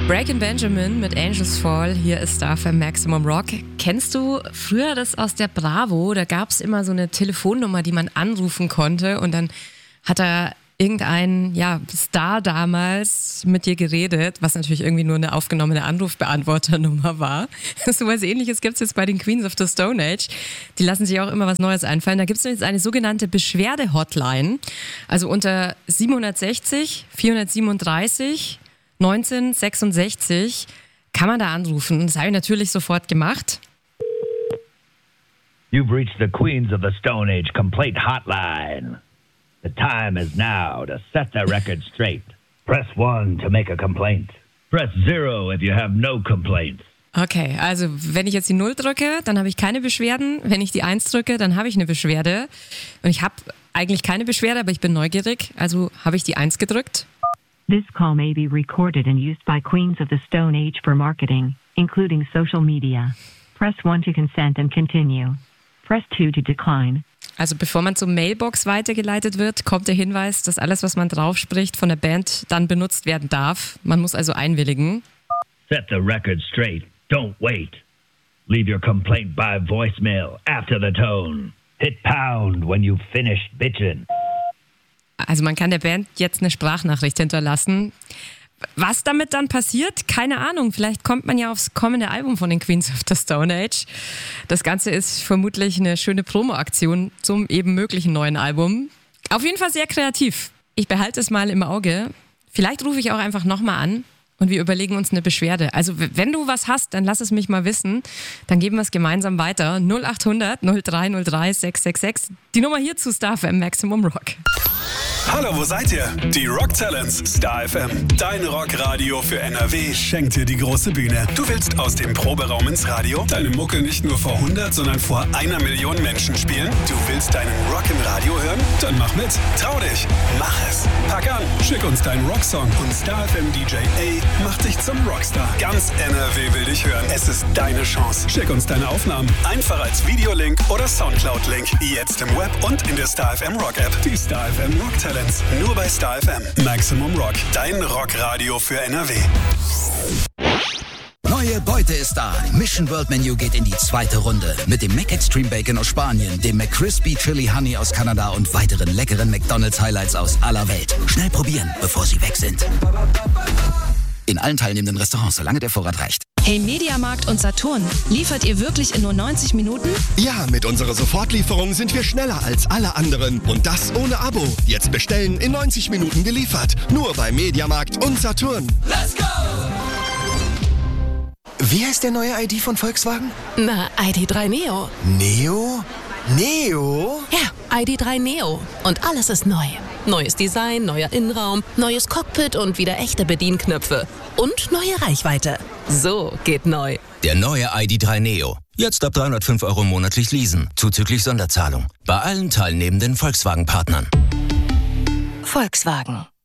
Breaking Benjamin mit Angels Fall, hier ist FM Maximum Rock. Kennst du früher das aus der Bravo? Da gab es immer so eine Telefonnummer, die man anrufen konnte und dann hat da irgendein Star damals mit dir geredet, was natürlich irgendwie nur eine aufgenommene Anrufbeantworternummer war. So was Ähnliches gibt es jetzt bei den Queens of the Stone Age. Die lassen sich auch immer was Neues einfallen. Da gibt es jetzt eine sogenannte Beschwerde-Hotline. Also unter 760 437 1966 kann man da anrufen. Das habe ich natürlich sofort gemacht. You've reached the Queens of the Stone Age Complaint Hotline. The time is now to set the record straight. Press 1 to make a complaint. Press 0 if you have no complaints. Okay, also wenn ich jetzt die 0 drücke, dann habe ich keine Beschwerden. Wenn ich die 1 drücke, dann habe ich eine Beschwerde. Und ich habe eigentlich keine Beschwerde, aber ich bin neugierig. Also habe ich die 1 gedrückt. This call may be recorded and used by Queens of the Stone Age for marketing, including social media. Press 1 to consent and continue. Press 2 to decline. Also bevor man zur Mailbox weitergeleitet wird, kommt der Hinweis, dass alles, was man drauf spricht, von der Band dann benutzt werden darf. Man muss also einwilligen. Set the record straight. Don't wait. Leave your complaint by voicemail after the tone. Hit pound when you've finished bitchin'. Also man kann der Band jetzt eine Sprachnachricht hinterlassen. Was damit dann passiert? Keine Ahnung. Vielleicht kommt man ja aufs kommende Album von den Queens of the Stone Age. Das Ganze ist vermutlich eine schöne Promo-Aktion zum eben möglichen neuen Album. Auf jeden Fall sehr kreativ. Ich behalte es mal im Auge. Vielleicht rufe ich auch einfach nochmal an und wir überlegen uns eine Beschwerde. Also wenn du was hast, dann lass es mich mal wissen. Dann geben wir es gemeinsam weiter. 0800 0303 666. Die Nummer hier zu Star FM Maximum Rock. Hallo, wo seid ihr? Die Rock Talents Star FM. Dein Rockradio für NRW schenkt dir die große Bühne. Du willst aus dem Proberaum ins Radio? Deine Mucke nicht nur vor 100, sondern vor 1 Million Menschen spielen? Du willst deinen Rock im Radio hören? Dann mach mit. Trau dich. Mach es. Pack an. Schick uns deinen Rocksong und Star FM DJ A macht dich zum Rockstar. Ganz NRW will dich hören. Es ist deine Chance. Schick uns deine Aufnahmen. Einfach als Videolink oder Soundcloud-Link. Jetzt im Web und in der Star FM Rock App. Die Star FM Rock Talents. Nur bei Star FM. Maximum Rock. Dein Rockradio für NRW. Neue Beute ist da. Mission World Menu geht in die 2. Runde. Mit dem Mac Extreme Bacon aus Spanien, dem McCrispy Chili Honey aus Kanada und weiteren leckeren McDonald's Highlights aus aller Welt. Schnell probieren, bevor sie weg sind. In allen teilnehmenden Restaurants, solange der Vorrat reicht. Hey Mediamarkt und Saturn, liefert ihr wirklich in nur 90 Minuten? Ja, mit unserer Sofortlieferung sind wir schneller als alle anderen. Und das ohne Abo. Jetzt bestellen, in 90 Minuten geliefert. Nur bei Mediamarkt und Saturn. Let's go! Wie heißt der neue ID von Volkswagen? Na, ID3 Neo. Neo? Neo? Ja, ID3 Neo. Und alles ist neu. Neues Design, neuer Innenraum, neues Cockpit und wieder echte Bedienknöpfe. Und neue Reichweite. So geht neu. Der neue ID3 Neo. Jetzt ab 305 € monatlich leasen, zuzüglich Sonderzahlung. Bei allen teilnehmenden Volkswagen-Partnern. Volkswagen.